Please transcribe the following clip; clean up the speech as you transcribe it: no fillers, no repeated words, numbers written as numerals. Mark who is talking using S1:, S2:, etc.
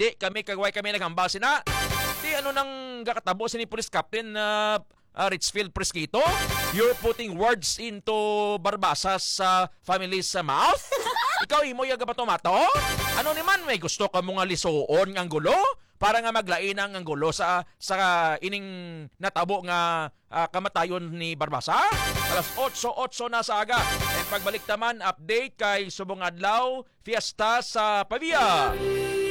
S1: di kami kagway kami naghambal sina. Di ano nang gakatabo si ni Police Captain Richfield Presquito? You're putting words into Barbasa's family's mouth? Ikaw imo yaga ba tomato? Ano naman may gusto ka mo nga lisuon ang gulo? Para nga maglain ang gulo sa ining natabo nga kamatayon ni Barbasa. Alas 8:08 na sa aga. And pagbalik taman, update kay Subong Adlaw, fiesta sa Pavia.